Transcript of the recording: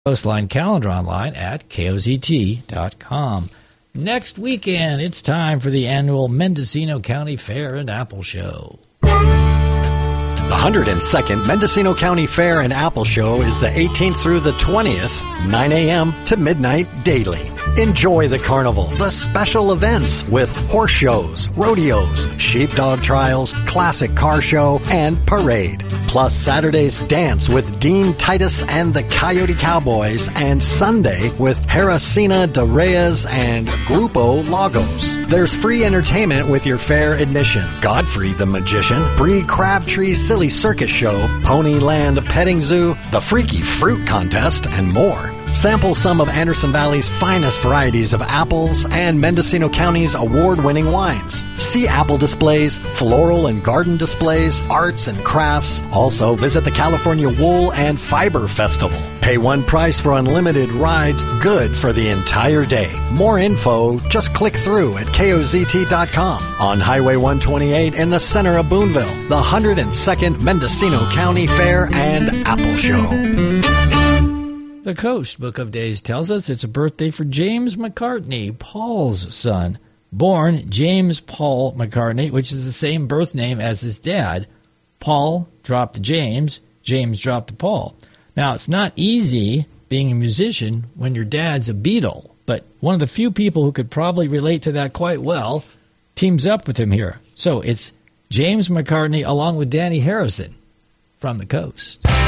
Coastline calendar online at kozt.com. Next weekend, it's time for the annual Mendocino County Fair and Apple Show. The 102nd Mendocino County Fair and Apple Show is the 18th through the 20th, 9 a.m. to midnight daily. Enjoy the carnival, the special events with horse shows, rodeos, sheepdog trials, classic car show, and parade. Plus Saturday's dance with Dean Titus and the Coyote Cowboys, and Sunday with Harricina de Reyes and Grupo Lagos. There's free entertainment with your fair admission. Godfrey the Magician, Bree Crabtree Silly Circus Show, Ponyland Petting Zoo, the Freaky Fruit Contest, and more. Sample some of Anderson Valley's finest varieties of apples and Mendocino County's award-winning wines. See apple displays, floral and garden displays, arts and crafts. Also, visit the California Wool and Fiber Festival. Pay one price for unlimited rides, good for the entire day. More info, just click through at kozt.com. On Highway 128 in the center of Boonville, the 102nd Mendocino County Fair and Apple Show. The Coast Book of Days tells us it's a birthday for James McCartney, Paul's son. Born James Paul McCartney, which is the same birth name as his dad. Paul dropped the James, James dropped the Paul. Now, it's not easy being a musician when your dad's a Beatle, but one of the few people who could probably relate to that quite well teams up with him here. So it's James McCartney along with Danny Harrison from the Coast.